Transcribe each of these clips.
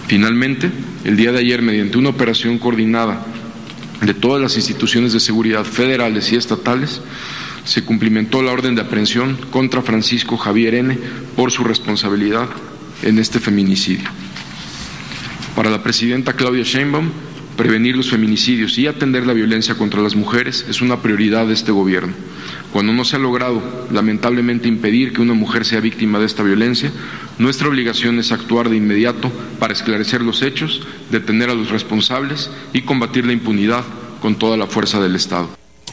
Finalmente, el día de ayer, mediante una operación coordinada de todas las instituciones de seguridad federales y estatales, se cumplimentó la orden de aprehensión contra Francisco Javier N. por su responsabilidad en este feminicidio. Para la presidenta Claudia Sheinbaum, prevenir los feminicidios y atender la violencia contra las mujeres es una prioridad de este gobierno. Cuando no se ha logrado, lamentablemente, impedir que una mujer sea víctima de esta violencia, nuestra obligación es actuar de inmediato para esclarecer los hechos, detener a los responsables y combatir la impunidad con toda la fuerza del Estado.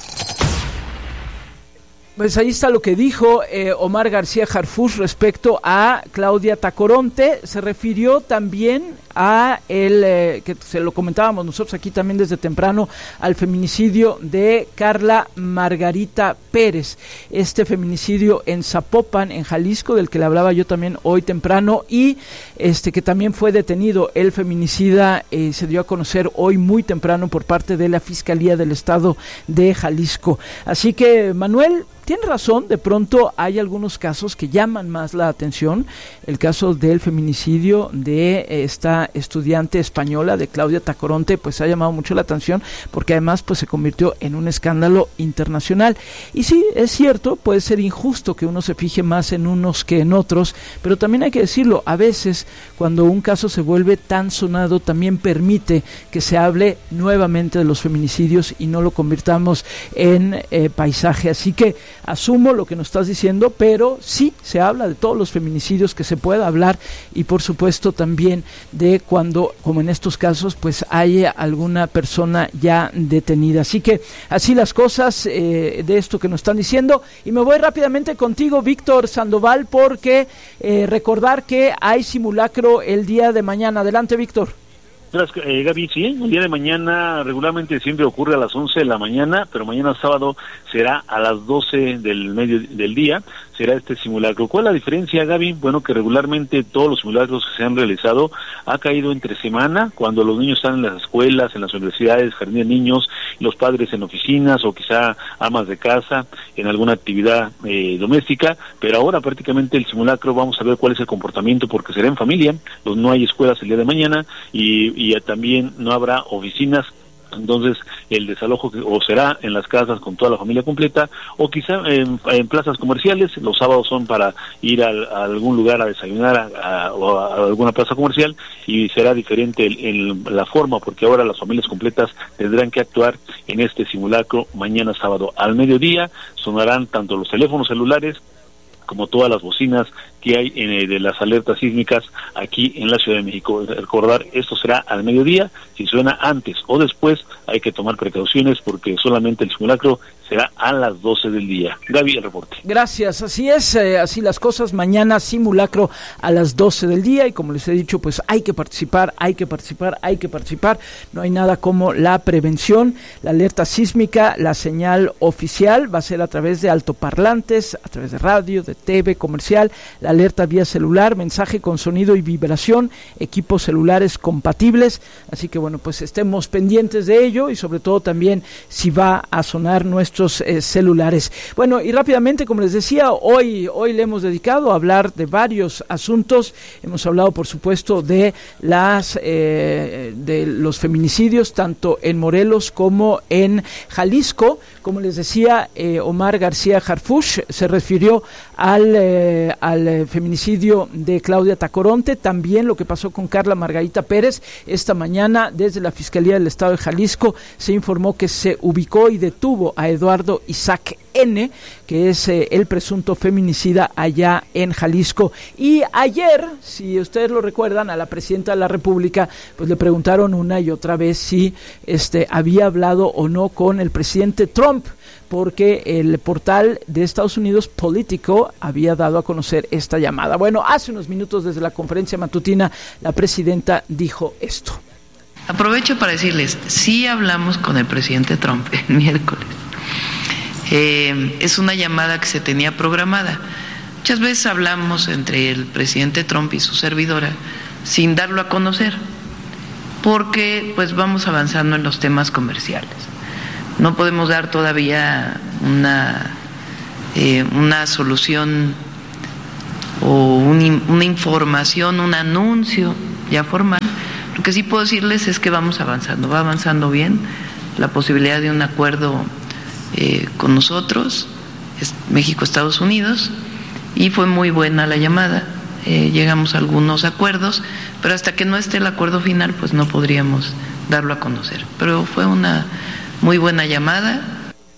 Pues ahí está lo que dijo Omar García Harfuch respecto a Claudia Tacoronte. Se refirió también a que se lo comentábamos nosotros aquí también desde temprano, al feminicidio de Carla Margarita Pérez, este feminicidio en Zapopan, en Jalisco, del que le hablaba yo también hoy temprano, y que también fue detenido el feminicida. Se dio a conocer hoy muy temprano por parte de la Fiscalía del Estado de Jalisco. Así que, Manuel, tiene razón, de pronto hay algunos casos que llaman más la atención. El caso del feminicidio de esta estudiante española, de Claudia Tacoronte, pues ha llamado mucho la atención porque además pues se convirtió en un escándalo internacional. Y sí, es cierto, puede ser injusto que uno se fije más en unos que en otros, pero también hay que decirlo, a veces cuando un caso se vuelve tan sonado también permite que se hable nuevamente de los feminicidios y no lo convirtamos en paisaje. Así que asumo lo que nos estás diciendo, pero sí se habla de todos los feminicidios que se pueda hablar, y por supuesto también de cuando, como en estos casos, pues hay alguna persona ya detenida. Así que así las cosas de esto que nos están diciendo. Y me voy rápidamente contigo, Víctor Sandoval, porque recordar que hay simulacro el día de mañana. Adelante, Víctor. Gracias, Gaby. Sí, el día de mañana regularmente siempre ocurre a las 11 de la mañana, pero mañana sábado será a las 12 del día, será este simulacro. ¿Cuál es la diferencia, Gaby? Bueno, que regularmente todos los simulacros que se han realizado ha caído entre semana, cuando los niños están en las escuelas, en las universidades, jardín de niños, los padres en oficinas o quizá amas de casa en alguna actividad doméstica, pero ahora prácticamente el simulacro vamos a ver cuál es el comportamiento, porque será en familia, no hay escuelas el día de mañana y también no habrá oficinas. Entonces el desalojo o será en las casas con toda la familia completa, o quizá en plazas comerciales. Los sábados son para ir a algún lugar a desayunar o a alguna plaza comercial, y será diferente en la forma, porque ahora las familias completas tendrán que actuar en este simulacro mañana sábado. Al mediodía sonarán tanto los teléfonos celulares como todas las bocinas que hay de las alertas sísmicas aquí en la Ciudad de México. Recordar, esto será al mediodía. Si suena antes o después, hay que tomar precauciones, porque solamente el simulacro será a las 12 del día. Gaby, el reporte. Gracias, así es, así las cosas. Mañana simulacro a las 12 del día, y como les he dicho, pues hay que participar. No hay nada como la prevención. La alerta sísmica, la señal oficial va a ser a través de altoparlantes, a través de radio, de TV comercial, la alerta vía celular, mensaje con sonido y vibración, equipos celulares compatibles. Así que bueno, pues estemos pendientes de ello, y sobre todo también si va a sonar nuestros celulares. Bueno, y rápidamente, como les decía, hoy le hemos dedicado a hablar de varios asuntos. Hemos hablado, por supuesto, de los feminicidios, tanto en Morelos como en Jalisco. Como les decía, Omar García Harfuch se refirió al feminicidio de Claudia Tacoronte, también lo que pasó con Carla Margarita Pérez. Esta mañana, desde la Fiscalía del Estado de Jalisco, se informó que se ubicó y detuvo a Eduardo Isaac N., que es el presunto feminicida allá en Jalisco. Y ayer, si ustedes lo recuerdan, a la presidenta de la República pues le preguntaron una y otra vez si había hablado o no con el presidente Trump, porque el portal de Estados Unidos, Politico, había dado a conocer esta llamada. Bueno, hace unos minutos, desde la conferencia matutina, la presidenta dijo esto. Aprovecho para decirles, sí hablamos con el presidente Trump el miércoles. Es una llamada que se tenía programada. Muchas veces hablamos entre el presidente Trump y su servidora sin darlo a conocer, porque pues vamos avanzando en los temas comerciales. No podemos dar todavía una solución o una información, un anuncio ya formal, Lo que sí puedo decirles es que va avanzando bien la posibilidad de un acuerdo con nosotros, México, Estados Unidos, y fue muy buena la llamada, llegamos a algunos acuerdos, pero hasta que no esté el acuerdo final, pues no podríamos darlo a conocer, pero fue una muy buena llamada.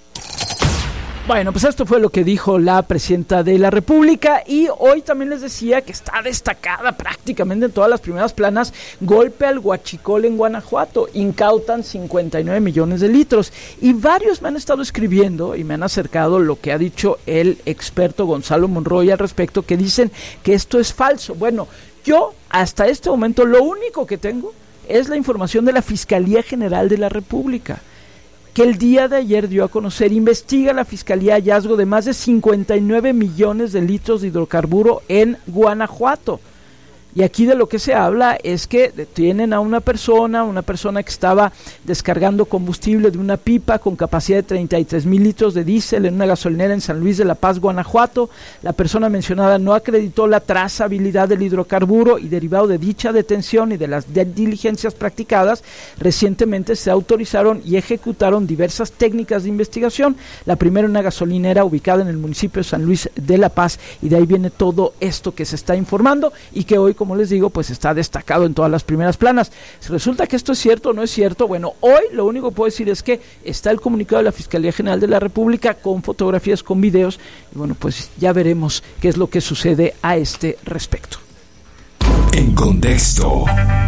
Bueno, pues esto fue lo que dijo la presidenta de la República, y hoy también les decía que está destacada prácticamente en todas las primeras planas: golpe al huachicol en Guanajuato, incautan 59 millones de litros, y varios me han estado escribiendo y me han acercado lo que ha dicho el experto Gonzalo Monroy al respecto, que dicen que esto es falso. Bueno, yo hasta este momento lo único que tengo es la información de la Fiscalía General de la República, que el día de ayer dio a conocer: investiga la Fiscalía hallazgo de más de 59 millones de litros de hidrocarburo en Guanajuato. Y aquí de lo que se habla es que detienen a una persona que estaba descargando combustible de una pipa con capacidad de 33,000 litros de diésel en una gasolinera en San Luis de la Paz, Guanajuato. La persona mencionada no acreditó la trazabilidad del hidrocarburo, y derivado de dicha detención y de las diligencias practicadas, recientemente se autorizaron y ejecutaron diversas técnicas de investigación. La primera en una gasolinera ubicada en el municipio de San Luis de la Paz, y de ahí viene todo esto que se está informando y que hoy, como les digo, pues está destacado en todas las primeras planas. Si resulta que esto es cierto o no es cierto, bueno, hoy lo único que puedo decir es que está el comunicado de la Fiscalía General de la República con fotografías, con videos, y bueno, pues ya veremos qué es lo que sucede a este respecto. En contexto.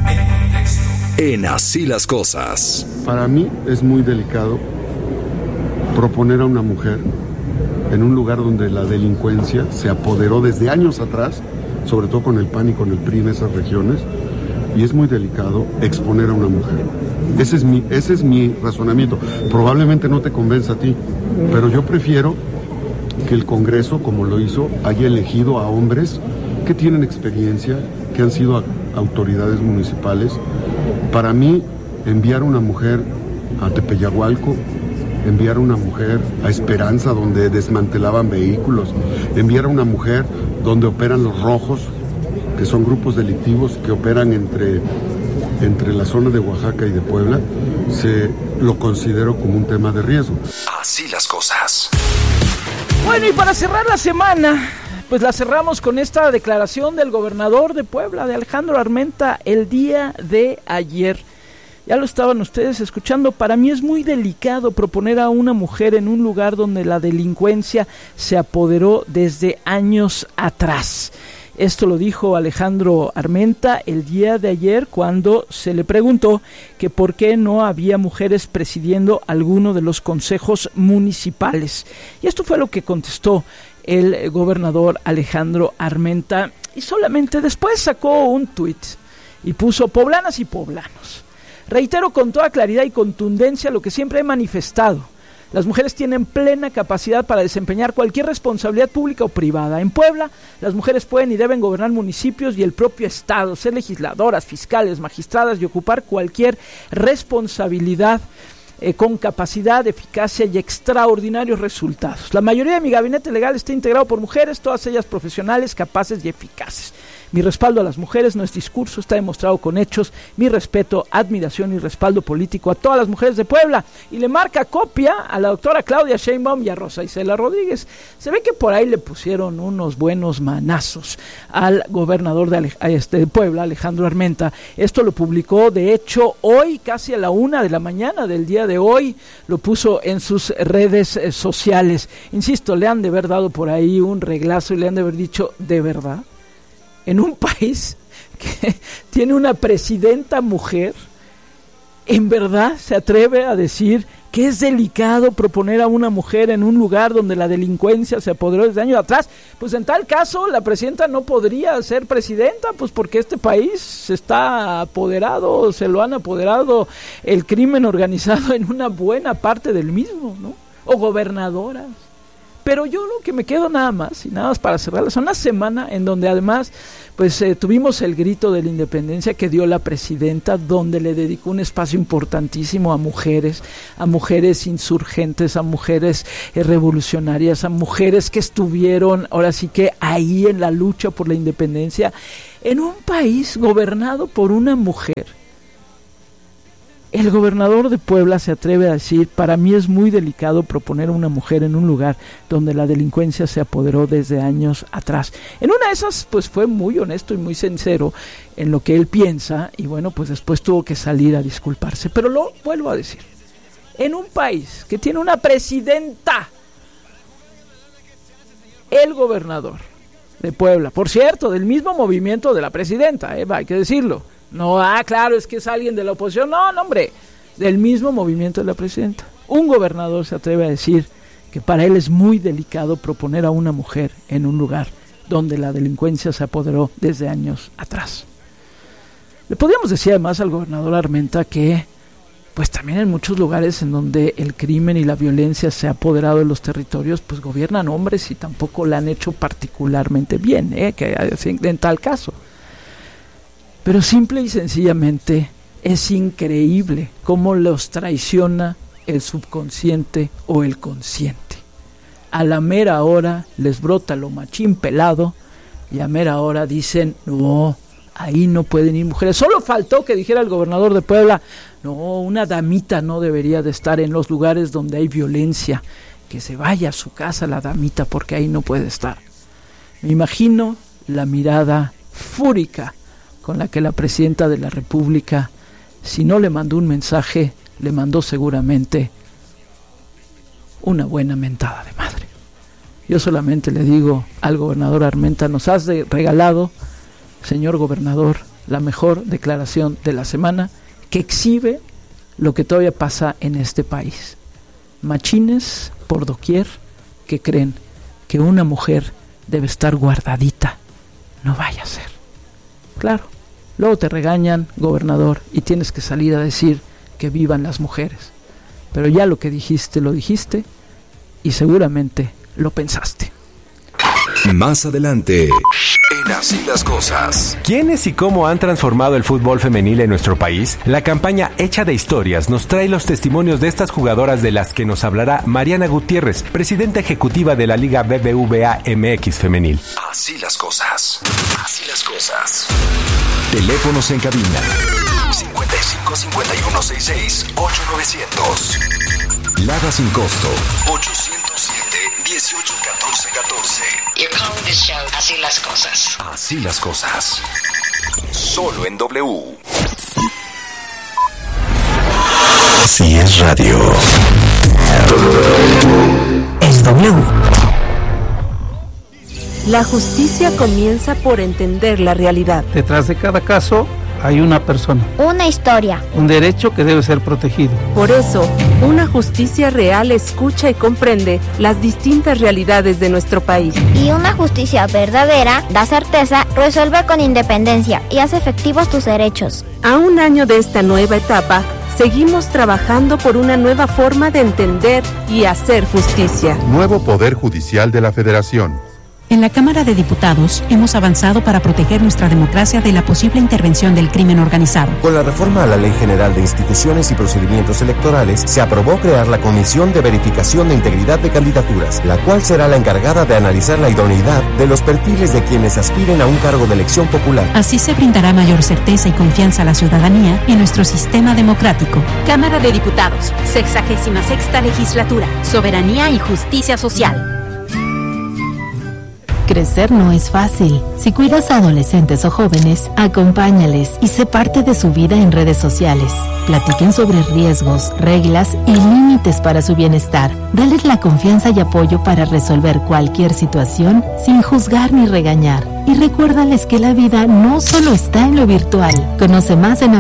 En Así las Cosas. Para mí es muy delicado proponer a una mujer en un lugar donde la delincuencia se apoderó desde años atrás, sobre todo con el PAN y con el PRI en esas regiones, y es muy delicado exponer a una mujer. Ese es mi razonamiento. Probablemente no te convenza a ti, pero yo prefiero que el Congreso, como lo hizo, haya elegido a hombres que tienen experiencia, que han sido autoridades municipales. Para mí, enviar una mujer a Tepeyagualco, enviar una mujer a Esperanza, donde desmantelaban vehículos, enviar a una mujer donde operan los rojos, que son grupos delictivos que operan entre la zona de Oaxaca y de Puebla, lo considero como un tema de riesgo. Así las cosas. Bueno, y para cerrar la semana, pues la cerramos con esta declaración del gobernador de Puebla, de Alejandro Armenta, el día de ayer. Ya lo estaban ustedes escuchando. Para mí es muy delicado proponer a una mujer en un lugar donde la delincuencia se apoderó desde años atrás. Esto lo dijo Alejandro Armenta el día de ayer cuando se le preguntó que por qué no había mujeres presidiendo alguno de los consejos municipales. Y esto fue lo que contestó el gobernador Alejandro Armenta, y solamente después sacó un tuit y puso: poblanas y poblanos, reitero con toda claridad y contundencia lo que siempre he manifestado. Las mujeres tienen plena capacidad para desempeñar cualquier responsabilidad pública o privada. En Puebla, las mujeres pueden y deben gobernar municipios y el propio estado, ser legisladoras, fiscales, magistradas y ocupar cualquier responsabilidad con capacidad, eficacia y extraordinarios resultados. La mayoría de mi gabinete legal está integrado por mujeres, todas ellas profesionales, capaces y eficaces. Mi respaldo a las mujeres no es discurso, está demostrado con hechos. Mi respeto, admiración y respaldo político a todas las mujeres de Puebla. Y le marca copia a la doctora Claudia Sheinbaum y a Rosa Isela Rodríguez. Se ve que por ahí le pusieron unos buenos manazos al gobernador de Puebla, Alejandro Armenta. Esto lo publicó, de hecho, hoy, casi a la 1 de la mañana del día de hoy, lo puso en sus redes sociales. Insisto, le han de haber dado por ahí un reglazo y le han de haber dicho: ¿de verdad? En un país que tiene una presidenta mujer, ¿en verdad se atreve a decir que es delicado proponer a una mujer en un lugar donde la delincuencia se apoderó desde años atrás? Pues en tal caso la presidenta no podría ser presidenta, pues porque este país está apoderado, se lo han apoderado el crimen organizado en una buena parte del mismo, ¿no? O gobernadoras. Pero yo lo que me quedo nada más para cerrarla, son una semana en donde además pues tuvimos el grito de la independencia que dio la presidenta, donde le dedicó un espacio importantísimo a mujeres insurgentes, a mujeres revolucionarias, a mujeres que estuvieron ahora sí que ahí en la lucha por la independencia, en un país gobernado por una mujer El gobernador de Puebla se atreve a decir: para mí es muy delicado proponer a una mujer en un lugar donde la delincuencia se apoderó desde años atrás. En una de esas, pues fue muy honesto y muy sincero en lo que él piensa, y bueno, pues después tuvo que salir a disculparse. Pero lo vuelvo a decir, en un país que tiene una presidenta, el gobernador de Puebla, por cierto, del mismo movimiento de la presidenta, hay que decirlo. No, claro, es que es alguien de la oposición. No, hombre, del mismo movimiento de la presidenta. Un gobernador se atreve a decir que para él es muy delicado proponer a una mujer en un lugar donde la delincuencia se apoderó desde años atrás. Le podríamos decir además al gobernador Armenta que pues también en muchos lugares en donde el crimen y la violencia se ha apoderado de los territorios, pues gobiernan hombres y tampoco la han hecho particularmente bien, que en tal caso. Pero simple y sencillamente es increíble cómo los traiciona el subconsciente o el consciente. A la mera hora les brota lo machín pelado y a mera hora dicen: no, ahí no pueden ir mujeres. Solo faltó que dijera el gobernador de Puebla: no, una damita no debería de estar en los lugares donde hay violencia, que se vaya a su casa la damita porque ahí no puede estar. Me imagino la mirada fúrica con la que la presidenta de la República, si no le mandó un mensaje, le mandó seguramente una buena mentada de madre. Yo solamente le digo al gobernador Armenta: nos has regalado, señor gobernador, la mejor declaración de la semana, que exhibe lo que todavía pasa en este país. Machines por doquier que creen que una mujer debe estar guardadita. No vaya a ser. Claro, luego te regañan, gobernador, y tienes que salir a decir que vivan las mujeres. Pero ya lo que dijiste, lo dijiste, y seguramente lo pensaste. Más adelante, en Así las Cosas. ¿Quiénes y cómo han transformado el fútbol femenil en nuestro país? La campaña Hecha de Historias nos trae los testimonios de estas jugadoras, de las que nos hablará Mariana Gutiérrez, presidenta ejecutiva de la Liga BBVA MX Femenil. Así las cosas. Así las cosas. Teléfonos en cabina: 55 51 66 8900. Lada sin costo: 807 18 14 14. You're calling this show Así las Cosas. Así las cosas. Solo en W. Si es radio, es W. La justicia comienza por entender la realidad. Detrás de cada caso hay una persona, una historia, un derecho que debe ser protegido. Por eso, una justicia real escucha y comprende las distintas realidades de nuestro país. Y una justicia verdadera da certeza, resuelve con independencia y hace efectivos tus derechos. A un año de esta nueva etapa, seguimos trabajando por una nueva forma de entender y hacer justicia. Nuevo Poder Judicial de la Federación. En la Cámara de Diputados hemos avanzado para proteger nuestra democracia de la posible intervención del crimen organizado. Con la reforma a la Ley General de Instituciones y Procedimientos Electorales, se aprobó crear la Comisión de Verificación de Integridad de Candidaturas, la cual será la encargada de analizar la idoneidad de los perfiles de quienes aspiren a un cargo de elección popular. Así se brindará mayor certeza y confianza a la ciudadanía y nuestro sistema democrático. Cámara de Diputados, 66ª Legislatura, Soberanía y Justicia Social. Crecer no es fácil. Si cuidas a adolescentes o jóvenes, acompáñales y sé parte de su vida en redes sociales. Platiquen sobre riesgos, reglas y límites para su bienestar. Dales la confianza y apoyo para resolver cualquier situación sin juzgar ni regañar. Y recuérdales que la vida no solo está en lo virtual. Conoce más en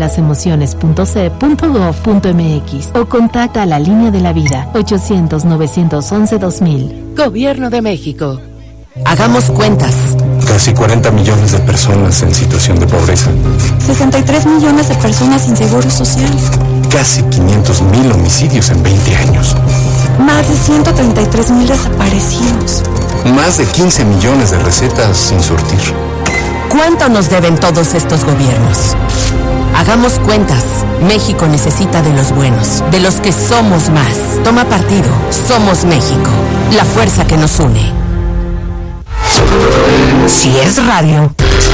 abcdelasemociones.ce.gov.mx o contacta a la Línea de la Vida 800-911-2000. Gobierno de México. Hagamos cuentas. Casi 40 millones de personas en situación de pobreza. 63 millones de personas sin seguro social. Casi 500,000 homicidios en 20 años. Más de 133,000 desaparecidos. Más de 15 millones de recetas sin surtir. ¿Cuánto nos deben todos estos gobiernos? Hagamos cuentas. México necesita de los buenos, de los que somos más. Toma partido. Somos México. La fuerza que nos une. Si es radio,